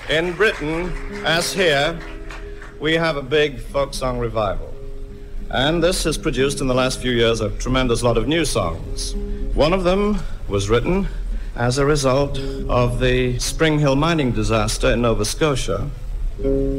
In Britain, as here, we have a big folk song revival. And this has produced in the last few years a tremendous lot of new songs. One of them was written as a result of the Spring Hill mining disaster in Nova Scotia.